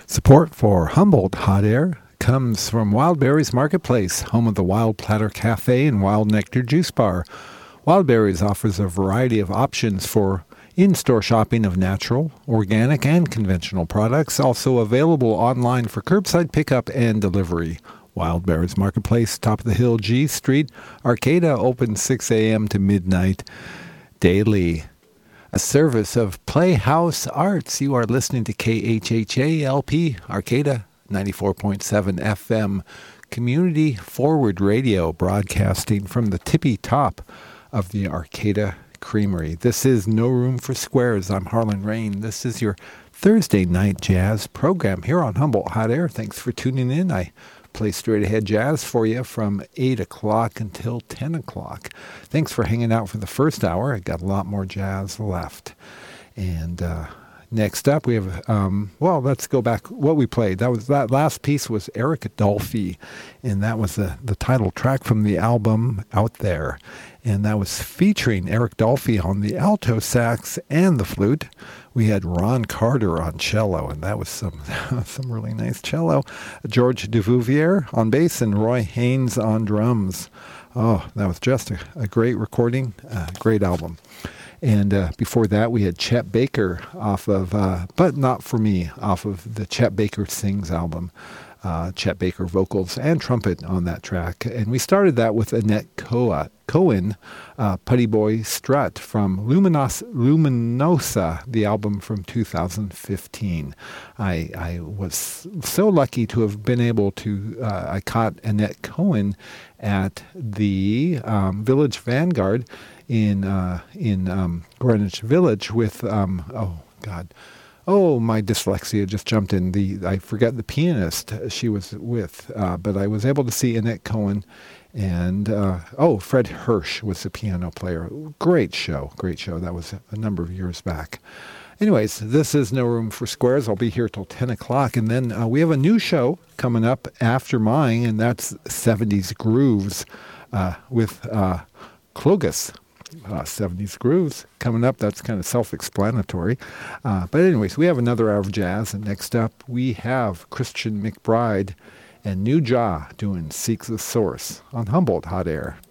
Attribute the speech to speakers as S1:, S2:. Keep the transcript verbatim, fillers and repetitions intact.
S1: Support for Humboldt Hot Air comes from Wildberries Marketplace, home of the Wild Platter Cafe and Wild Nectar Juice Bar. Wildberries offers a variety of options for in-store shopping of natural, organic, and conventional products, also available online for curbside pickup and delivery. Wildberries Marketplace, top of the hill, G Street, Arcata, open six a.m. to midnight daily. A service of Playhouse Arts. You are listening to K H H A L P, Arcata, ninety-four point seven F M, Community Forward Radio, broadcasting from the tippy top of the Arcata Creamery. This is No Room for Squares. I'm Harlan Rain. This is your Thursday night jazz program here on Humboldt Hot Air. Thanks for tuning in. I play straight ahead jazz for you from eight o'clock until ten o'clock. Thanks for hanging out for the first hour. I got a lot more jazz left. And uh, next up we have, um, well, let's go back. What we played, that was that last piece was Eric Dolphy, and that was the, the title track from the album Out There. And that was featuring Eric Dolphy on the alto sax and the flute. We had Ron Carter on cello, and that was some some really nice cello. George Duvouvier on bass and Roy Haynes on drums. Oh, that was just a, a great recording, a great album. And uh, before that, we had Chet Baker off of, uh, but not for me, off of the Chet Baker Sings album. Uh, Chet Baker vocals and trumpet on that track. And we started that with Annette Coa, Cohen, uh, Putty Boy Strut from Luminos, Luminosa, the album from two thousand fifteen. I, I was so lucky to have been able to, uh, I caught Annette Cohen at the um, Village Vanguard in, uh, in um, Greenwich Village with, um, oh, God, Oh, my dyslexia just jumped in. The I forget the pianist she was with, uh, but I was able to see Annette Cohen, and uh, oh, Fred Hirsch was the piano player. Great show, great show. That was a number of years back. Anyways, this is No Room for Squares. I'll be here till ten o'clock, and then uh, we have a new show coming up after mine, and that's seventies Grooves uh, with uh, Clogus. Uh, seventies Grooves coming up. That's kind of self-explanatory. Uh, but anyways, we have another hour of jazz. And next up, we have Christian McBride and New Jaw doing Seek the Source on Humboldt Hot Air.